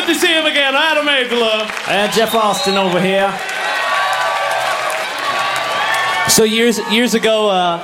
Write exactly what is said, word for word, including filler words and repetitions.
to see him again. Adam Agelove. And Jeff Austin over here. So years years ago, uh,